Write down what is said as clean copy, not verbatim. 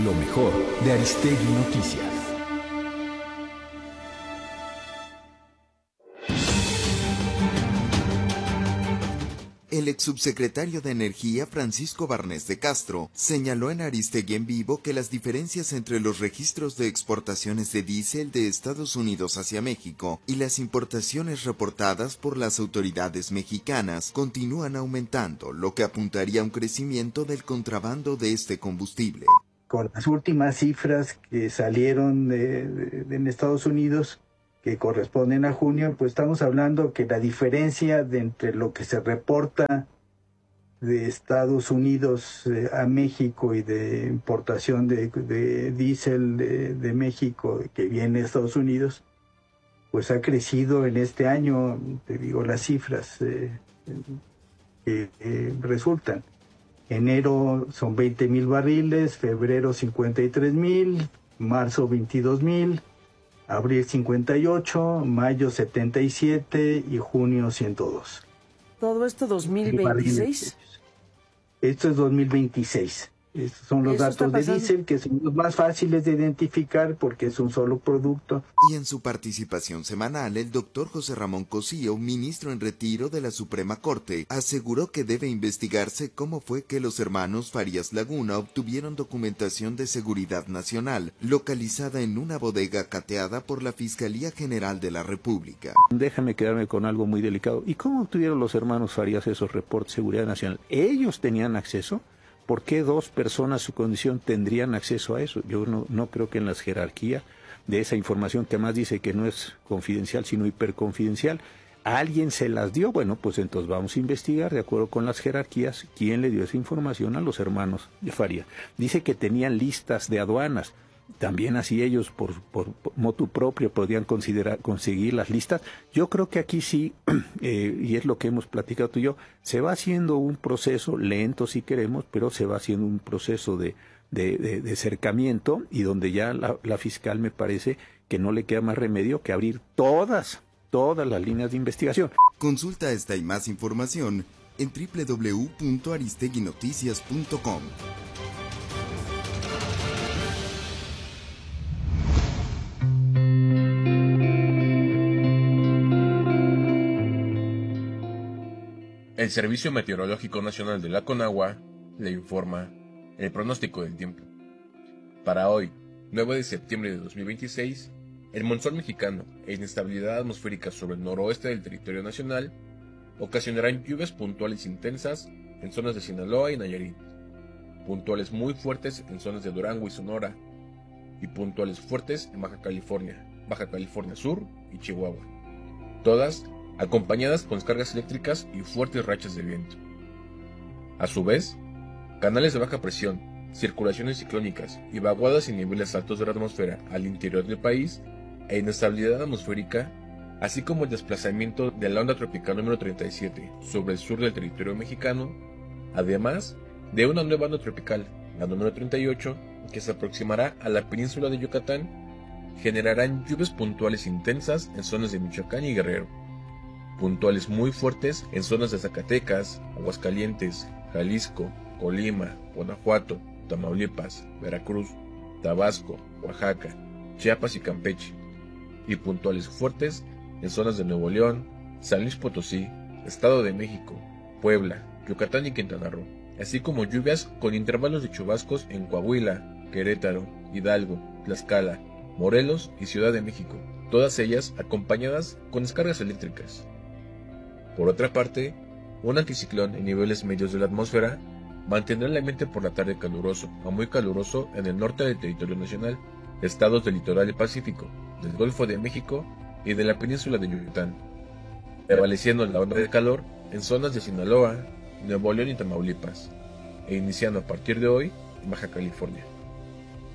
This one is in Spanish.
Lo mejor de Aristegui Noticias. El exsubsecretario de Energía, Francisco Barnés de Castro, señaló en Aristegui en Vivo que las diferencias entre los registros de exportaciones de diésel de Estados Unidos hacia México y las importaciones reportadas por las autoridades mexicanas continúan aumentando, lo que apuntaría a un crecimiento del contrabando de este combustible. Con las últimas cifras que salieron en Estados Unidos, que corresponden a junio, pues estamos hablando que la diferencia entre lo que se reporta de Estados Unidos a México y de importación de diésel de México que viene de Estados Unidos, pues ha crecido en este año, te digo las cifras que resultan. Enero son 20,000 barriles, febrero 53,000, marzo 22,000, abril 58, mayo 77 y junio 102. ¿Todo esto 2026? Esto es 2026. Estos son los datos de diésel, que son los más fáciles de identificar porque es un solo producto. Y en su participación semanal, el doctor José Ramón Cosío, ministro en retiro de la Suprema Corte, aseguró que debe investigarse cómo fue que los hermanos Farías Laguna obtuvieron documentación de seguridad nacional, localizada en una bodega cateada por la Fiscalía General de la República. Déjame quedarme con algo muy delicado. ¿Y cómo obtuvieron los hermanos Farías esos reportes de seguridad nacional? ¿Ellos tenían acceso? ¿Por qué dos personas su condición tendrían acceso a eso? Yo no creo que en las jerarquías de esa información, que además dice que no es confidencial, sino hiperconfidencial, ¿a alguien se las dio? Bueno, pues entonces vamos a investigar, de acuerdo con las jerarquías, quién le dio esa información a los hermanos de Farías. Dice que tenían listas de aduanas. También así ellos por motu propio podrían conseguir las listas. Yo creo que aquí sí, y es lo que hemos platicado tú y yo, se va haciendo un proceso lento si queremos, pero se va haciendo un proceso de acercamiento, y donde ya la fiscal me parece que no le queda más remedio que abrir todas las líneas de investigación. Consulta esta y más información en www.aristeguinoticias.com. El Servicio Meteorológico Nacional de la Conagua le informa el pronóstico del tiempo. Para hoy, 9 de septiembre de 2026, el monzón mexicano e inestabilidad atmosférica sobre el noroeste del territorio nacional ocasionarán lluvias puntuales intensas en zonas de Sinaloa y Nayarit, puntuales muy fuertes en zonas de Durango y Sonora, y puntuales fuertes en Baja California Sur y Chihuahua, todas acompañadas con descargas eléctricas y fuertes rachas de viento. A su vez, canales de baja presión, circulaciones ciclónicas y vaguadas en niveles altos de la atmósfera al interior del país e inestabilidad atmosférica, así como el desplazamiento de la onda tropical número 37 sobre el sur del territorio mexicano, además de una nueva onda tropical, la número 38, que se aproximará a la península de Yucatán, generarán lluvias puntuales intensas en zonas de Michoacán y Guerrero, puntuales muy fuertes en zonas de Zacatecas, Aguascalientes, Jalisco, Colima, Guanajuato, Tamaulipas, Veracruz, Tabasco, Oaxaca, Chiapas y Campeche, y puntuales fuertes en zonas de Nuevo León, San Luis Potosí, Estado de México, Puebla, Yucatán y Quintana Roo, así como lluvias con intervalos de chubascos en Coahuila, Querétaro, Hidalgo, Tlaxcala, Morelos y Ciudad de México, todas ellas acompañadas con descargas eléctricas. Por otra parte, un anticiclón en niveles medios de la atmósfera mantendrá el ambiente por la tarde caluroso a muy caluroso en el norte del territorio nacional, estados del litoral del Pacífico, del Golfo de México y de la península de Yucatán, prevaleciendo la onda de calor en zonas de Sinaloa, Nuevo León y Tamaulipas, e iniciando a partir de hoy en Baja California.